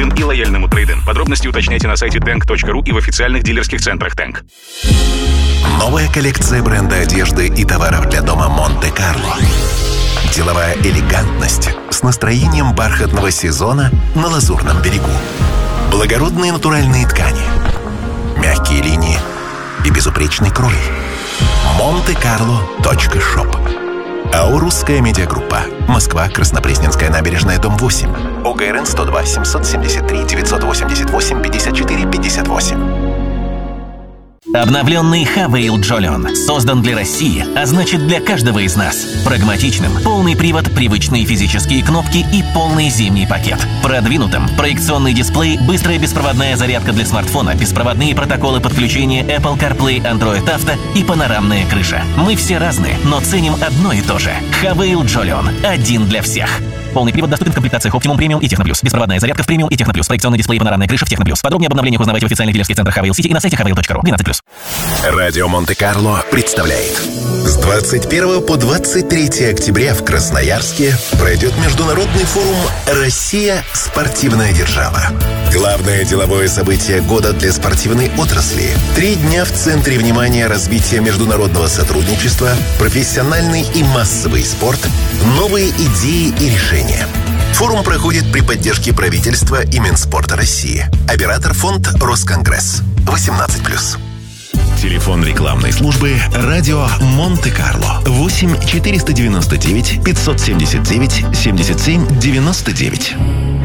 молодым и лояльному трейд-ин. Подробности уточняйте на сайте tank.ru и в официальных дилерских центрах Tank. Новая коллекция бренда одежды и товаров для дома Монте-Карло. Деловая элегантность с настроением бархатного сезона на Лазурном берегу. Благородные натуральные ткани, мягкие линии и безупречный крой. Monte-Carlo.shop. АО «Русская медиагруппа». Москва, Краснопресненская набережная, дом 8. ОГРН 102 773 988 54 58. Обновленный Havail Jolion создан для России, а значит для каждого из нас. Прагматичным, полный привод, привычные физические кнопки и полный зимний пакет. Продвинутым, проекционный дисплей, быстрая беспроводная зарядка для смартфона, беспроводные протоколы подключения Apple CarPlay, Android Auto и панорамная крыша. Мы все разные, но ценим одно и то же. Havail Jolion. Один для всех. Полный привод доступен в комплектациях Optimum Premium и Techno+. Беспроводная зарядка в Premium и Techno+. Проекционный дисплей и панорамная крыша в Techno+. Подробнее об обновлениях узнавайте в официальных дилерских центрах Havail City и на сайте havail.ru. 12+. Радио Монте-Карло представляет. С 21 по 23 октября в Красноярске пройдет международный форум «Россия. Спортивная держава». Главное деловое событие года для спортивной отрасли. 3 дня в центре внимания развития международного сотрудничества, профессиональный и массовый спорт, новые идеи и решения. Форум проходит при поддержке правительства и Минспорта России. Оператор фонд «Росконгресс». 18+. Телефон рекламной службы «Радио Монте-Карло». 8 499 579 77 99.